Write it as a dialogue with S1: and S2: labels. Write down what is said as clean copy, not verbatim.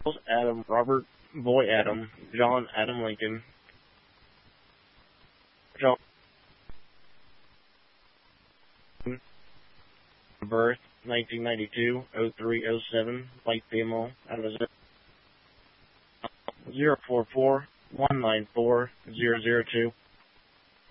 S1: Adam Robert Boy Adam John Adam Lincoln John birth 1992 0307 white female Arizona 044 194 002